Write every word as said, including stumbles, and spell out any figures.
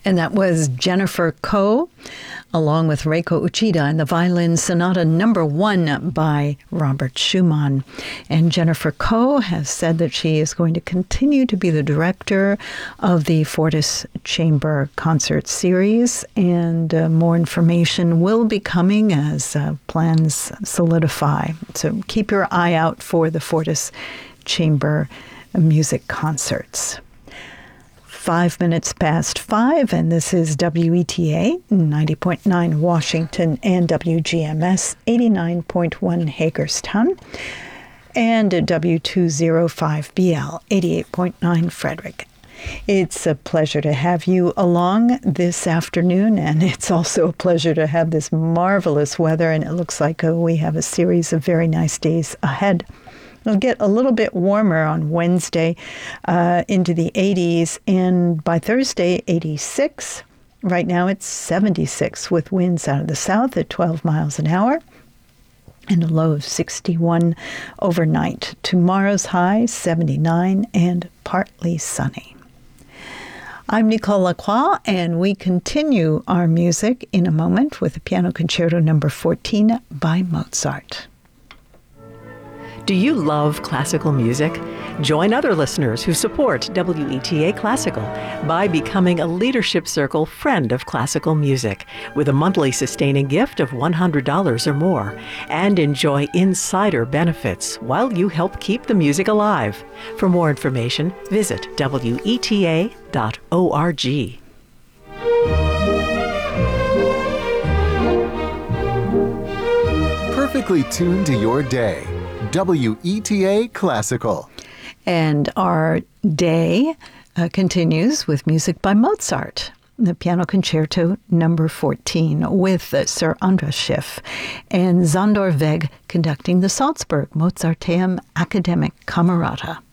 And that was Jennifer Koh, along with Reiko Uchida, and the Violin Sonata Number One by Robert Schumann. And Jennifer Koh has said that she is going to continue to be the director of the Fortis Chamber Concert Series, and uh, more information will be coming as uh, plans solidify. So keep your eye out for the Fortis Chamber Music Concerts. Five minutes past five, and this is W E T A ninety point nine Washington and W G M S eighty-nine point one Hagerstown and W two oh five B L eighty-eight point nine Frederick. It's a pleasure to have you along this afternoon, and it's also a pleasure to have this marvelous weather, and it looks like uh, we have a series of very nice days ahead. It'll get a little bit warmer on Wednesday uh, into the eighties, and by Thursday, eighty-six. Right now it's seventy-six with winds out of the south at twelve miles an hour and a low of sixty-one overnight. Tomorrow's high, seventy-nine and partly sunny. I'm Nicole Lacroix, and we continue our music in a moment with the Piano Concerto Number fourteen by Mozart. Do you love classical music? Join other listeners who support W E T A Classical by becoming a Leadership Circle Friend of Classical Music with a monthly sustaining gift of one hundred dollars or more, and enjoy insider benefits while you help keep the music alive. For more information, visit W E T A dot org. Perfectly tuned to your day. W E T A Classical. And our day uh, continues with music by Mozart, the Piano Concerto Number fourteen, with uh, Sir Andras Schiff and Zandor Weg conducting the Salzburg Mozarteum Academic Camerata.